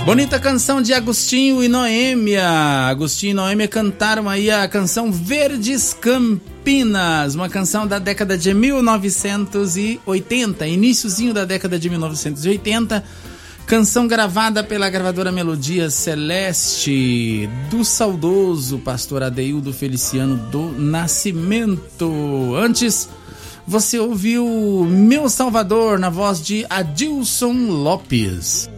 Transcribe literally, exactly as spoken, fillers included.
Bonita canção de Agostinho e Noêmia. Agostinho e Noêmia cantaram aí a canção Verdes Campinas, uma canção da década de mil novecentos e oitenta, iniciozinho da década de mil novecentos e oitenta, canção gravada pela gravadora Melodia Celeste, do saudoso pastor Adeildo Feliciano do Nascimento. Antes, você ouviu Meu Salvador, na voz de Adilson Lopes.